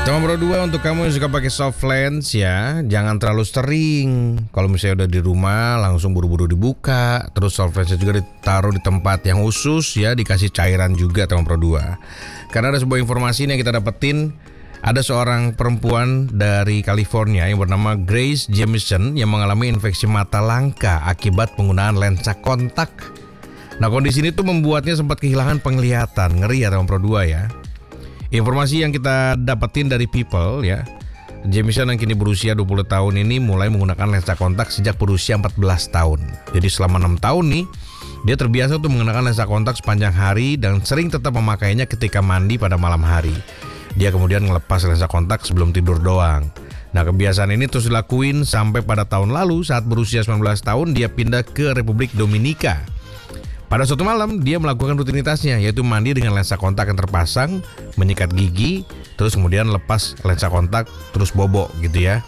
Teman Pro 2, untuk kamu yang suka pakai soft lens ya, jangan terlalu sering. Kalau misalnya udah di rumah, langsung buru-buru dibuka. Terus soft lensnya juga ditaruh di tempat yang khusus ya, dikasih cairan juga teman Pro 2. Karena ada sebuah informasi yang kita dapetin. Ada seorang perempuan dari California yang bernama Grace Jamison yang mengalami infeksi mata langka akibat penggunaan lensa kontak. Nah, kondisi ini tuh membuatnya sempat kehilangan penglihatan. Ngeri ya teman Pro 2 ya. Informasi yang kita dapetin dari People ya, Jamison yang kini berusia 20 tahun ini mulai menggunakan lensa kontak sejak berusia 14 tahun. Jadi selama 6 tahun nih, dia terbiasa untuk menggunakan lensa kontak sepanjang hari dan sering tetap memakainya ketika mandi pada malam hari. Dia kemudian ngelepas lensa kontak sebelum tidur doang. Nah, kebiasaan ini terus dilakuin sampai pada tahun lalu saat berusia 19 tahun dia pindah ke Republik Dominika. Pada suatu malam, dia melakukan rutinitasnya, yaitu mandi dengan lensa kontak yang terpasang, menyikat gigi, terus kemudian lepas lensa kontak, terus bobo gitu ya.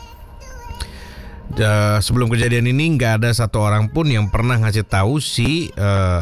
Sebelum kejadian ini, nggak ada satu orang pun yang pernah ngasih tahu si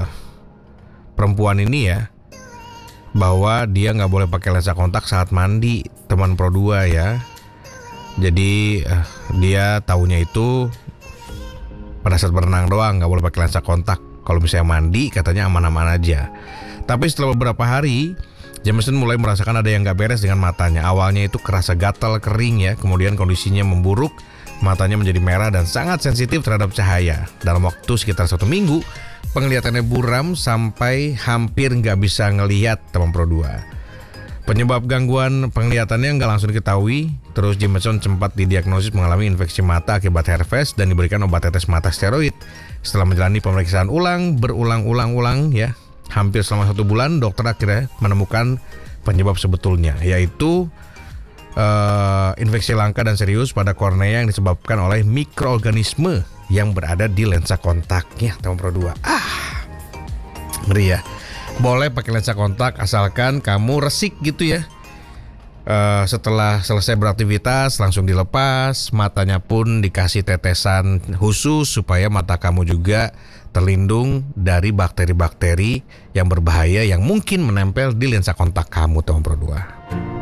perempuan ini ya, bahwa dia nggak boleh pakai lensa kontak saat mandi, teman Pro 2 ya. Jadi dia taunya itu pada saat berenang doang, nggak boleh pakai lensa kontak. Kalau misalnya mandi katanya aman-aman aja. Tapi setelah beberapa hari, Jamison mulai merasakan ada yang gak beres dengan matanya. Awalnya itu kerasa gatal kering ya, kemudian kondisinya memburuk, matanya menjadi merah dan sangat sensitif terhadap cahaya. Dalam waktu sekitar 1 minggu, penglihatannya buram sampai hampir gak bisa ngelihat teman Pro 2. Penyebab gangguan penglihatannya nggak langsung diketahui. Terus Jamison sempat didiagnosis mengalami infeksi mata akibat herpes dan diberikan obat tetes mata steroid. Setelah menjalani pemeriksaan berulang-ulang ya, hampir selama 1 bulan, dokter akhirnya menemukan penyebab sebetulnya, yaitu infeksi langka dan serius pada kornea yang disebabkan oleh mikroorganisme yang berada di lensa kontaknya, teman Pro 2. Ngeri ya. Boleh pakai lensa kontak asalkan kamu resik gitu ya. Setelah selesai beraktivitas langsung dilepas, matanya pun dikasih tetesan khusus supaya mata kamu juga terlindung dari bakteri-bakteri yang berbahaya yang mungkin menempel di lensa kontak kamu, teman Pro 2.